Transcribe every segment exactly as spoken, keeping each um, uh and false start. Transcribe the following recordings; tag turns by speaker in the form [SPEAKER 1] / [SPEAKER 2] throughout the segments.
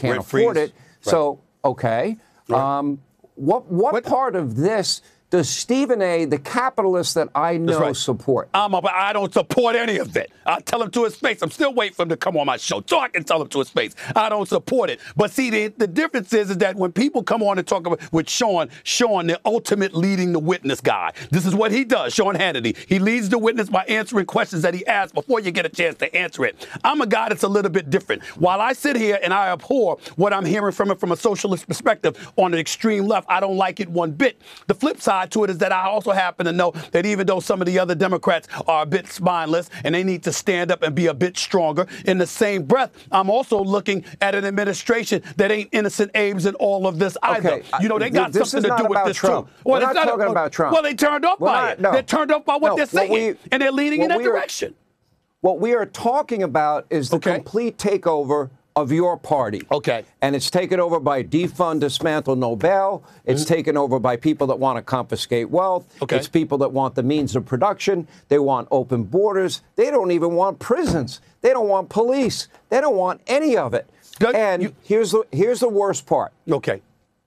[SPEAKER 1] can't
[SPEAKER 2] Rent
[SPEAKER 1] afford
[SPEAKER 2] freeze.
[SPEAKER 1] it. So, okay.
[SPEAKER 2] Right.
[SPEAKER 1] Um, what, what
[SPEAKER 2] What-
[SPEAKER 1] part of this does Stephen A., the capitalist that I know,
[SPEAKER 2] right.
[SPEAKER 1] support?
[SPEAKER 2] I'm a, I don't support any of it. I tell him to his face. I'm still waiting for him to come on my show so I can tell him to his face. I don't support it. But see, the, the difference is, is that when people come on and talk about with Sean, Sean, the ultimate leading the witness guy. This is what he does, Sean Hannity. He leads the witness by answering questions that he asks before you get a chance to answer it. I'm a guy that's a little bit different. While I sit here and I abhor what I'm hearing from it from a socialist perspective on the extreme left, I don't like it one bit. The flip side to it is that I also happen to know that even though some of the other Democrats are a bit spineless and they need to stand up and be a bit stronger, in the same breath, I'm also looking at an administration that ain't innocent Abe's in all of this either.
[SPEAKER 1] Okay,
[SPEAKER 2] You know, they got
[SPEAKER 1] this
[SPEAKER 2] something
[SPEAKER 1] is
[SPEAKER 2] to
[SPEAKER 1] not
[SPEAKER 2] do with
[SPEAKER 1] about
[SPEAKER 2] this
[SPEAKER 1] Trump.
[SPEAKER 2] too.
[SPEAKER 1] We're
[SPEAKER 2] it's
[SPEAKER 1] not talking
[SPEAKER 2] a-
[SPEAKER 1] about Trump.
[SPEAKER 2] Well, they turned off
[SPEAKER 1] We're
[SPEAKER 2] by
[SPEAKER 1] not-
[SPEAKER 2] it.
[SPEAKER 1] no.
[SPEAKER 2] They're turned off by what
[SPEAKER 1] No,
[SPEAKER 2] they're
[SPEAKER 1] what
[SPEAKER 2] saying,
[SPEAKER 1] we-
[SPEAKER 2] and they're leaning in
[SPEAKER 1] what
[SPEAKER 2] that
[SPEAKER 1] we are-
[SPEAKER 2] direction.
[SPEAKER 1] What we are talking about is the
[SPEAKER 2] Okay.
[SPEAKER 1] complete takeover of your party.
[SPEAKER 2] Okay.
[SPEAKER 1] And it's taken over by defund, dismantle, Nobel. It's
[SPEAKER 2] Mm-hmm.
[SPEAKER 1] taken over by people that want to confiscate wealth.
[SPEAKER 2] Okay.
[SPEAKER 1] It's people that want the means of production. They want open borders. They don't even want prisons. They don't want police. They don't want any of it.
[SPEAKER 2] Doug,
[SPEAKER 1] and
[SPEAKER 2] you-
[SPEAKER 1] here's the here's the worst part.
[SPEAKER 2] Okay.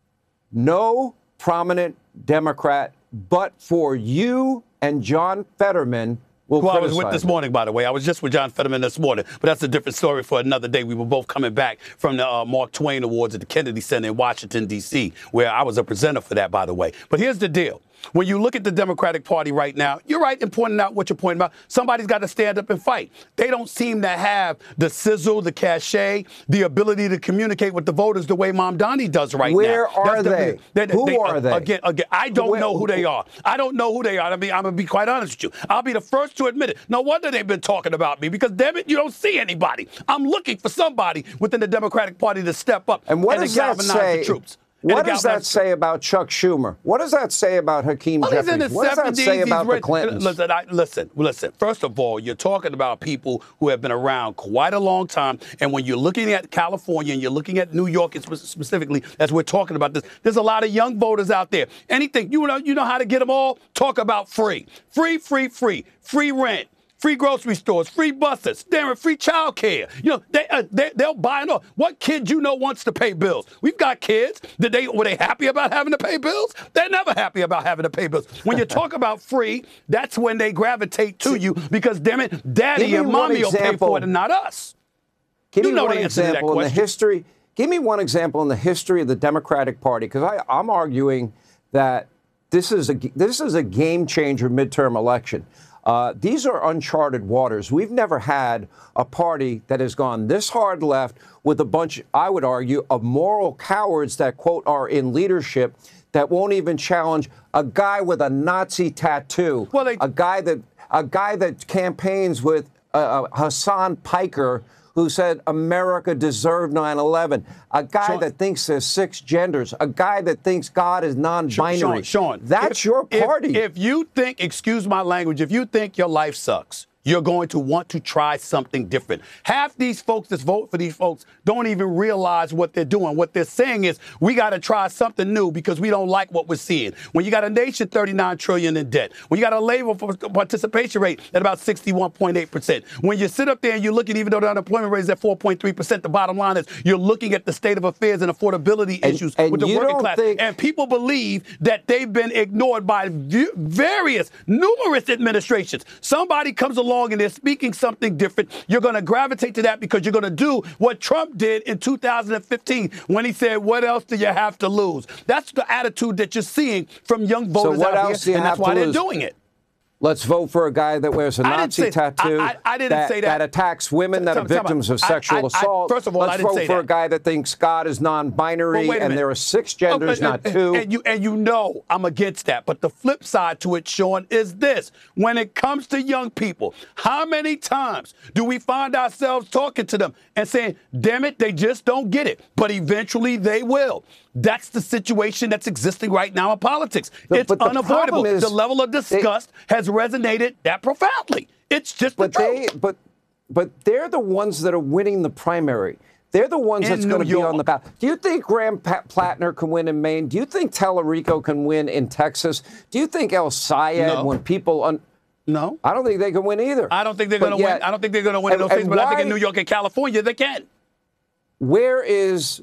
[SPEAKER 1] No prominent Democrat, but for you and John Fetterman, will
[SPEAKER 2] Who I was
[SPEAKER 1] criticize
[SPEAKER 2] with this
[SPEAKER 1] it.
[SPEAKER 2] morning, by the way. I was just with John Fetterman this morning, but that's a different story for another day. We were both coming back from the uh, Mark Twain Awards at the Kennedy Center in Washington, D C, where I was a presenter for that, by the way. But here's the deal. When you look at the Democratic Party right now, you're right in pointing out what you're pointing about. Somebody's got to stand up and fight. They don't seem to have the sizzle, the cachet, the ability to communicate with the voters the way Mom Donnie does right
[SPEAKER 1] Where
[SPEAKER 2] now.
[SPEAKER 1] are
[SPEAKER 2] That's
[SPEAKER 1] they?
[SPEAKER 2] the-
[SPEAKER 1] Who are they?
[SPEAKER 2] Again, again, I don't
[SPEAKER 1] Where-
[SPEAKER 2] know who they are. I don't know who they are. I mean, I'm going to be quite honest with you. I'll be the first to admit it. No wonder they've been talking about me because, damn it, you don't see anybody. I'm looking for somebody within the Democratic Party to step up
[SPEAKER 1] And what
[SPEAKER 2] and
[SPEAKER 1] does
[SPEAKER 2] to
[SPEAKER 1] that
[SPEAKER 2] galvanize
[SPEAKER 1] say?
[SPEAKER 2] the troops. And
[SPEAKER 1] What
[SPEAKER 2] to
[SPEAKER 1] does that
[SPEAKER 2] galvanize-
[SPEAKER 1] say about Chuck Schumer? What does that say about Hakeem
[SPEAKER 2] Well, he's in
[SPEAKER 1] Jeffries?
[SPEAKER 2] the
[SPEAKER 1] What does that
[SPEAKER 2] seventies.
[SPEAKER 1] say
[SPEAKER 2] He's
[SPEAKER 1] about the
[SPEAKER 2] ready-
[SPEAKER 1] Clintons?
[SPEAKER 2] Listen, I, listen, listen. First of all, you're talking about people who have been around quite a long time. And when you're looking at California and you're looking at New York spe- specifically, as we're talking about this, there's a lot of young voters out there. Anything, you know, you know how to get them all? Talk about free. Free, free, free. Free rent. Free grocery stores, free buses, damn it, free child care. You know, they, uh, they, they'll buy it all. What kid you know wants to pay bills? We've got kids. Did they, were they happy about having to pay bills? They're never happy about having to pay bills. When you talk about free, that's when they gravitate to you because, damn it, daddy
[SPEAKER 1] Give me
[SPEAKER 2] and
[SPEAKER 1] one
[SPEAKER 2] mommy will pay
[SPEAKER 1] example.
[SPEAKER 2] for it and not us.
[SPEAKER 1] Give
[SPEAKER 2] You
[SPEAKER 1] me
[SPEAKER 2] know
[SPEAKER 1] one
[SPEAKER 2] the answer to that
[SPEAKER 1] example in the
[SPEAKER 2] question.
[SPEAKER 1] history. Give me one example in the history of the Democratic Party, because I'm arguing that this is a this is a game changer midterm election. Uh, these are uncharted waters. We've never had a party that has gone this hard left with a bunch, I would argue, of moral cowards that, quote, are in leadership that won't even challenge a guy with a Nazi tattoo,
[SPEAKER 2] Well, they-
[SPEAKER 1] a guy that a guy that campaigns with uh, Hassan Piker, who said America deserved nine eleven, a guy
[SPEAKER 2] Sean-
[SPEAKER 1] that thinks there's six genders, a guy that thinks God is non-binary.
[SPEAKER 2] Sean, Sean,
[SPEAKER 1] That's
[SPEAKER 2] if-
[SPEAKER 1] your
[SPEAKER 2] if-
[SPEAKER 1] party.
[SPEAKER 2] If, you think, excuse my language, if you think your life sucks, you're going to want to try something different. Half these folks that vote for these folks don't even realize what they're doing. What they're saying is, we got to try something new because we don't like what we're seeing. When you got a nation thirty-nine trillion dollars in debt, when you got a labor participation rate at about sixty-one point eight percent, when you sit up there and you look at, even though the unemployment rate is at four point three percent, the bottom line is you're looking at the state of affairs and affordability
[SPEAKER 1] And-
[SPEAKER 2] issues
[SPEAKER 1] and
[SPEAKER 2] with the
[SPEAKER 1] you
[SPEAKER 2] working
[SPEAKER 1] don't
[SPEAKER 2] class.
[SPEAKER 1] think-
[SPEAKER 2] And people believe that they've been ignored by v- various, numerous administrations. Somebody comes along and they're speaking something different. You're going to gravitate to that because you're going to do what Trump did in two thousand fifteen when he said, what else do you have to lose? That's the attitude that you're seeing from young voters
[SPEAKER 1] what
[SPEAKER 2] out
[SPEAKER 1] else do you
[SPEAKER 2] here, and that's
[SPEAKER 1] have
[SPEAKER 2] why
[SPEAKER 1] to
[SPEAKER 2] they're
[SPEAKER 1] lose?
[SPEAKER 2] doing it.
[SPEAKER 1] Let's vote for a guy that wears a
[SPEAKER 2] I didn't
[SPEAKER 1] Nazi
[SPEAKER 2] say-
[SPEAKER 1] tattoo
[SPEAKER 2] I- I- I didn't say that.
[SPEAKER 1] attacks women that
[SPEAKER 2] Time-
[SPEAKER 1] are
[SPEAKER 2] time out.
[SPEAKER 1] victims of
[SPEAKER 2] I-
[SPEAKER 1] sexual
[SPEAKER 2] I- I-
[SPEAKER 1] assault.
[SPEAKER 2] first of all, I
[SPEAKER 1] Let's
[SPEAKER 2] didn't
[SPEAKER 1] vote
[SPEAKER 2] say
[SPEAKER 1] for
[SPEAKER 2] that.
[SPEAKER 1] a guy that thinks God is non-binary
[SPEAKER 2] Well, wait a
[SPEAKER 1] and
[SPEAKER 2] minute.
[SPEAKER 1] there are six genders,
[SPEAKER 2] Oh,
[SPEAKER 1] not
[SPEAKER 2] and,
[SPEAKER 1] two.
[SPEAKER 2] And you and you know I'm against that. But the flip side to it, Sean, is this. When it comes to young people, how many times do we find ourselves talking to them and saying, damn it, they just don't get it. But eventually they will. That's the situation that's existing right now in politics.
[SPEAKER 1] The-
[SPEAKER 2] It's
[SPEAKER 1] but the
[SPEAKER 2] unavoidable.
[SPEAKER 1] problem is
[SPEAKER 2] the level of disgust has resonated that profoundly. It's just the
[SPEAKER 1] But they,
[SPEAKER 2] truth.
[SPEAKER 1] but, but they're the ones that are winning the primary. They're the ones
[SPEAKER 2] In
[SPEAKER 1] that's going to
[SPEAKER 2] New
[SPEAKER 1] be on
[SPEAKER 2] York.
[SPEAKER 1] the ballot. Do you think Graham Pa- Plattner can win in Maine? Do you think Tellerico can win in Texas? Do you think El Sayed,
[SPEAKER 2] No.
[SPEAKER 1] when people, un-
[SPEAKER 2] No.
[SPEAKER 1] I don't think they can win either.
[SPEAKER 2] I don't think they're
[SPEAKER 1] But
[SPEAKER 2] going to win.
[SPEAKER 1] yet-
[SPEAKER 2] I don't think they're going to win in
[SPEAKER 1] and-
[SPEAKER 2] those states,
[SPEAKER 1] and
[SPEAKER 2] but I think in
[SPEAKER 1] why-
[SPEAKER 2] New York and California they can.
[SPEAKER 1] Where is